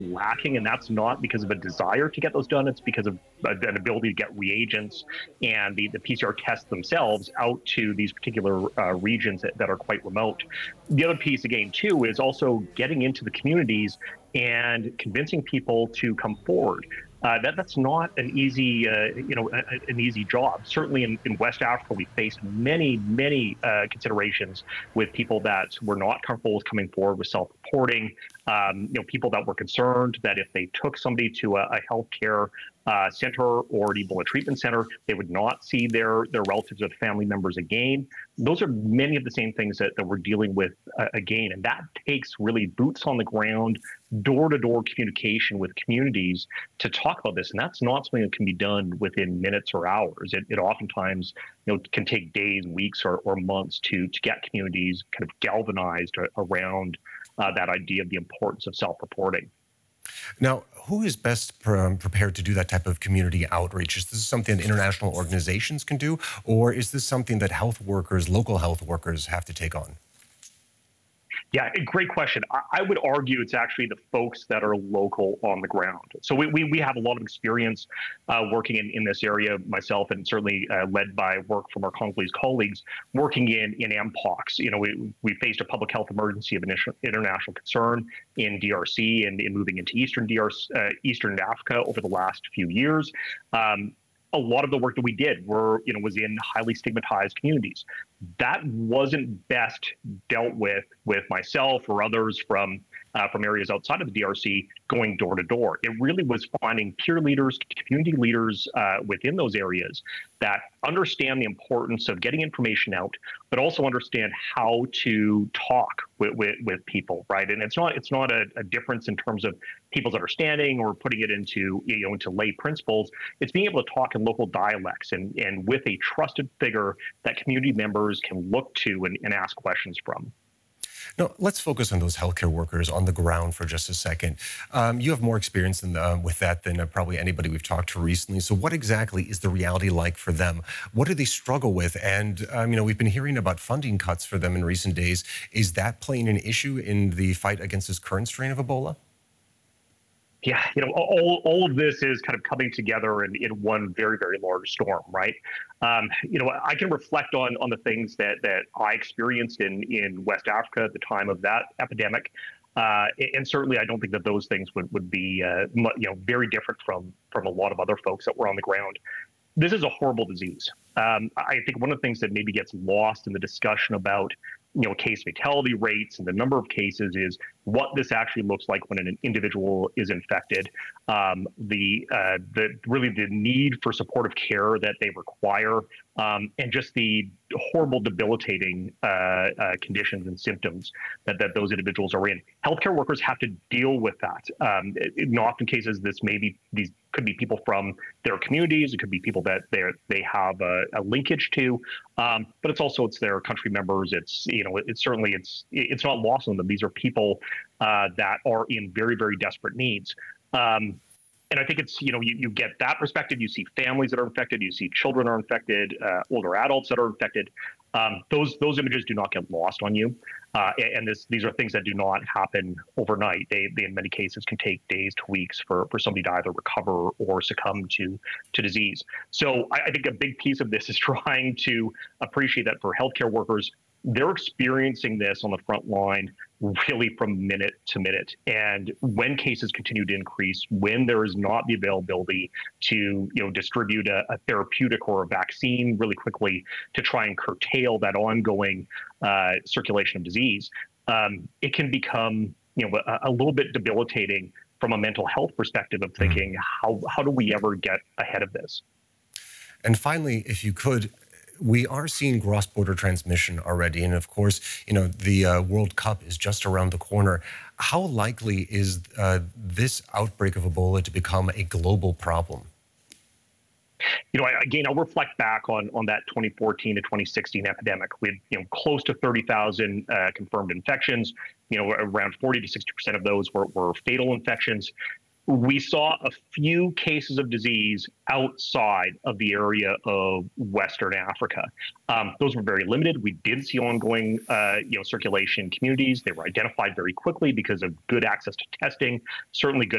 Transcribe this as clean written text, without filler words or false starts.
lacking, and that's not because of a desire to get those done. It's because of an ability to get reagents and the PCR tests themselves out to these particular regions that are quite remote. The other piece, again, too, is also getting into the communities and convincing people to come forward. That's not an easy, an easy job. Certainly in West Africa, we faced many considerations with people that were not comfortable with coming forward with self-reporting. People that were concerned that if they took somebody to a healthcare center or an Ebola treatment center, they would not see their relatives or family members again. Those are many of the same things that we're dealing with again, and that takes really boots on the ground, door-to-door communication with communities to talk about this. And that's not something that can be done within minutes or hours. It oftentimes can take days, weeks, or months to get communities kind of galvanized around that idea of the importance of self-reporting. Now, who is best prepared to do that type of community outreach? Is this something that international organizations can do, or is this something that health workers, local health workers, have to take on? Yeah, great question. I would argue it's actually the folks that are local on the ground. So we have a lot of experience working in this area, myself, and certainly led by work from our Congolese colleagues working in MPOX. We faced a public health emergency of international concern in DRC and in moving into Eastern Africa over the last few years. A lot of the work that we did was in highly stigmatized communities. That wasn't best dealt with myself or others from areas outside of the DRC going door to door. It really was finding peer leaders, community leaders within those areas that understand the importance of getting information out, but also understand how to talk with people, right? And it's not a difference in terms of people's understanding or putting it into lay principles. It's being able to talk in local dialects and with a trusted figure that community members can look to and ask questions from. Now, let's focus on those healthcare workers on the ground for just a second. You have more experience with that than probably anybody we've talked to recently. So what exactly is the reality like for them? What do they struggle with? And, we've been hearing about funding cuts for them in recent days. Is that playing an issue in the fight against this current strain of Ebola? Yeah, all of this is kind of coming together in one very, very large storm, right? I can reflect on the things that I experienced in West Africa at the time of that epidemic. And certainly I don't think that those things would be, very different from a lot of other folks that were on the ground. This is a horrible disease. I think one of the things that maybe gets lost in the discussion about case fatality rates and the number of cases is what this actually looks like when an individual is infected. Really the need for supportive care that they require, and just the horrible, debilitating conditions and symptoms that those individuals are in. Healthcare workers have to deal with that. In often cases, these could be people from their communities. It could be people that they have a linkage to, but it's their country members. It's not lost on them. These are people that are in very, very desperate needs. And I think it's, you get that perspective. You see families that are infected. You see children are infected, older adults that are infected. Those images do not get lost on you. And these are things that do not happen overnight. They in many cases can take days to weeks for somebody to either recover or succumb to disease. So I think a big piece of this is trying to appreciate that for healthcare workers, they're experiencing this on the front line really from minute to minute. And when cases continue to increase, when there is not the availability to distribute a therapeutic or a vaccine really quickly to try and curtail that ongoing circulation of disease, it can become a little bit debilitating from a mental health perspective of thinking, how do we ever get ahead of this? And finally, if you could, we are seeing cross-border transmission already. And of course, the World Cup is just around the corner. How likely is this outbreak of Ebola to become a global problem? Again, I'll reflect back on that 2014 to 2016 epidemic. We had, close to 30,000 confirmed infections. Around 40 to 60% of those were fatal infections. We saw a few cases of disease outside of the area of Western Africa. Those were very limited. We did see ongoing, circulation in communities. They were identified very quickly because of good access to testing, certainly good